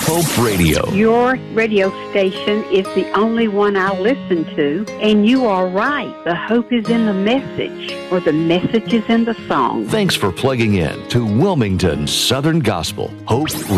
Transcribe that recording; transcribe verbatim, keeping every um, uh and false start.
Hope Radio. Your radio station is the only one I listen to, and you are right. The hope is in the message, or the message is in the song. Thanks for plugging in to Wilmington Southern Gospel Hope